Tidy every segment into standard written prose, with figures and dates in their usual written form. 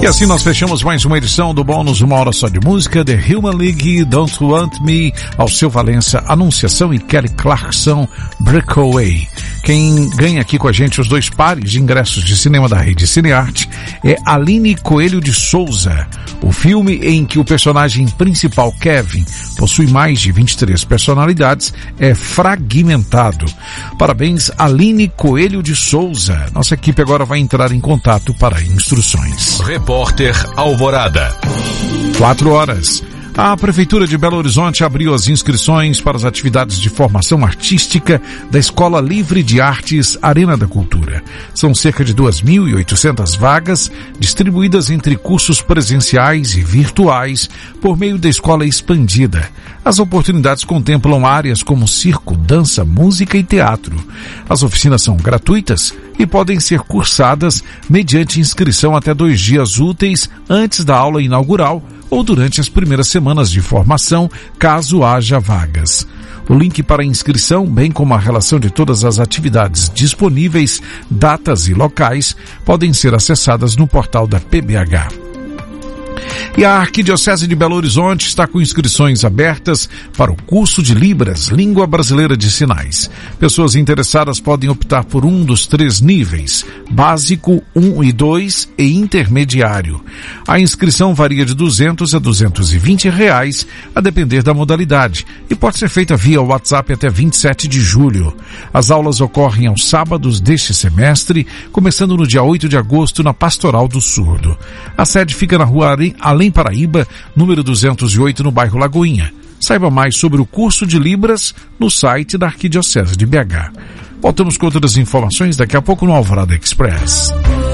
E assim nós fechamos mais uma edição do Bônus Uma Hora Só de Música, The Human League, Don't Want Me, Alceu Valença, Anunciação e Kelly Clarkson, Breakaway. Quem ganha aqui com a gente os 2 pares de ingressos de cinema da Rede Cinearte é Aline Coelho de Souza. O filme em que o personagem principal, Kevin, possui mais de 23 personalidades, é Fragmentado. Parabéns, Aline Coelho de Souza. Nossa equipe agora vai entrar em contato para instruções. Repórter Alvorada. 4 horas. A Prefeitura de Belo Horizonte abriu as inscrições para as atividades de formação artística da Escola Livre de Artes Arena da Cultura. São cerca de 2.800 vagas, distribuídas entre cursos presenciais e virtuais, por meio da escola expandida. As oportunidades contemplam áreas como circo, dança, música e teatro. As oficinas são gratuitas e podem ser cursadas mediante inscrição até 2 dias úteis antes da aula inaugural ou durante as primeiras semanas de formação, caso haja vagas. O link para a inscrição, bem como a relação de todas as atividades disponíveis, datas e locais, podem ser acessadas no portal da PBH. E a Arquidiocese de Belo Horizonte está com inscrições abertas para o curso de Libras, Língua Brasileira de Sinais. Pessoas interessadas podem optar por um dos 3 níveis, básico, 1 e 2 e intermediário. A inscrição varia de R$200 a R$220, a depender da modalidade, e pode ser feita via WhatsApp até 27 de julho. As aulas ocorrem aos sábados deste semestre, começando no dia 8 de agosto na Pastoral do Surdo. A sede fica na rua Além Paraíba, número 208, no bairro Lagoinha. Saiba mais sobre o curso de Libras no site da Arquidiocese de BH. Voltamos com outras informações daqui a pouco no Alvorada Express.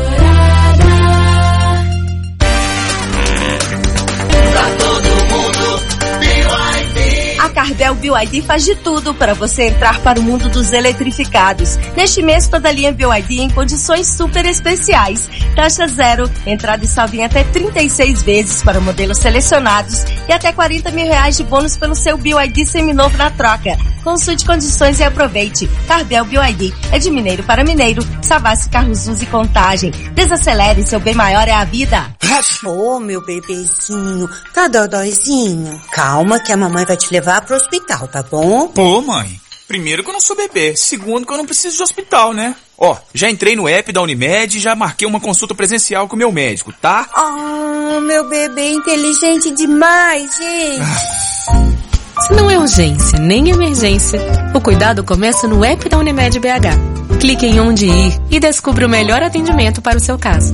A Cardel BYD faz de tudo para você entrar para o mundo dos eletrificados. Neste mês, toda a linha BYD em condições super especiais. Taxa zero, entrada e saldo em até 36 vezes para modelos selecionados e até R$40 mil de bônus pelo seu BYD seminovo na troca. Consulte condições e aproveite. Cardel BYD é de mineiro para mineiro. Savassi Carros Uso e Contagem. Desacelere, seu bem maior é a vida. Ô, meu bebezinho, tá dodóizinho? Calma que a mamãe vai te levar pro hospital, tá bom? Pô, mãe, primeiro que eu não sou bebê, segundo que eu não preciso de hospital, né? Ó, já entrei no app da Unimed e já marquei uma consulta presencial com o meu médico, tá? Oh, meu bebê inteligente demais, gente. Se não é urgência nem emergência, o cuidado começa no app da Unimed BH. Clique em onde ir e descubra o melhor atendimento para o seu caso.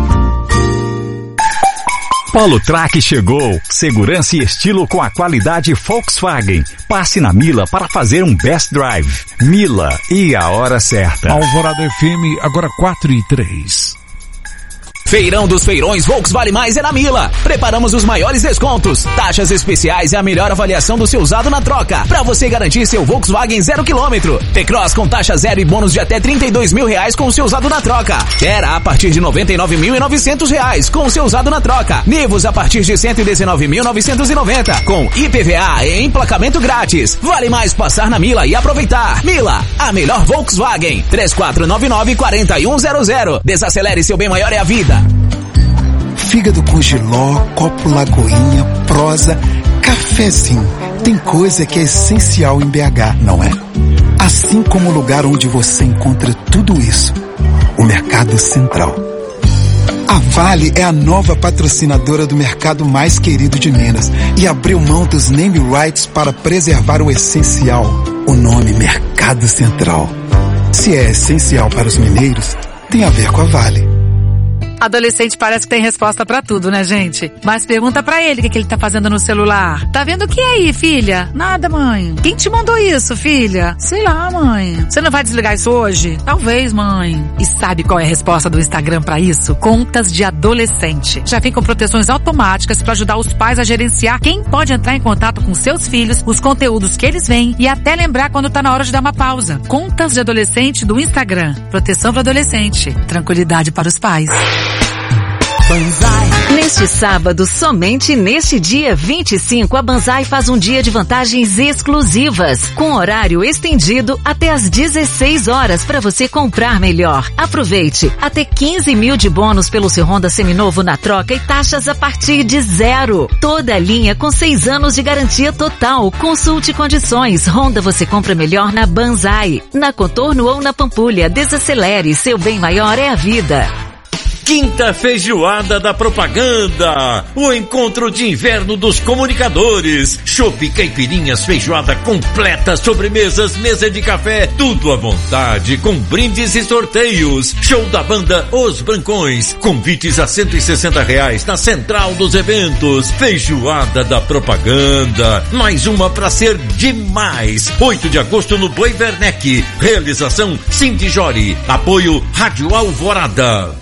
Polo Track chegou. Segurança e estilo com a qualidade Volkswagen. Passe na Mila para fazer um best drive. Mila, e a hora certa. Alvorada FM, agora 4h03. Feirão dos Feirões Volks Vale Mais é na Mila. Preparamos os maiores descontos, taxas especiais e a melhor avaliação do seu usado na troca, para você garantir seu Volkswagen 0 km. T-Cross com taxa zero e bônus de até R$32 mil com o seu usado na troca. Era a partir de R$99.900 com o seu usado na troca. Nivus a partir de R$119.990 com IPVA e emplacamento grátis. Vale mais passar na Mila e aproveitar. Mila, a melhor Volkswagen. 3499-4100. Desacelere, seu bem maior é a vida. Fígado com jiló, copo Lagoinha, prosa, cafezinho. Tem coisa que é essencial em BH, não é? Assim como o lugar onde você encontra tudo isso, o Mercado Central. A Vale é a nova patrocinadora do mercado mais querido de Minas e abriu mão dos name rights para preservar o essencial, o nome Mercado Central. Se é essencial para os mineiros, tem a ver com a Vale. Adolescente parece que tem resposta pra tudo, né, gente? Mas pergunta pra ele o que ele tá fazendo no celular. Tá vendo o que aí, filha? Nada, mãe. Quem te mandou isso, filha? Sei lá, mãe. Você não vai desligar isso hoje? Talvez, mãe. E sabe qual é a resposta do Instagram pra isso? Contas de adolescente. Já vem com proteções automáticas pra ajudar os pais a gerenciar quem pode entrar em contato com seus filhos, os conteúdos que eles veem e até lembrar quando tá na hora de dar uma pausa. Contas de adolescente do Instagram. Proteção para adolescente. Tranquilidade para os pais. Banzai. Neste sábado, somente neste dia 25, a Banzai faz um dia de vantagens exclusivas, com horário estendido até às 16 horas para você comprar melhor. Aproveite, até 15 mil de bônus pelo seu Honda seminovo na troca e taxas a partir de 0. Toda a linha com 6 anos de garantia total. Consulte condições. Honda você compra melhor na Banzai. Na Contorno ou na Pampulha, desacelere, seu bem maior é a vida. Quinta Feijoada da Propaganda, o encontro de inverno dos comunicadores. Chopp, caipirinhas, feijoada completa, sobremesas, mesa de café, tudo à vontade, com brindes e sorteios. Show da banda Os Brancões, convites a R$160 na central dos eventos. Feijoada da Propaganda, mais uma pra ser demais. 8 de agosto no Boi Werneck. Realização Cindy Jori, apoio Rádio Alvorada.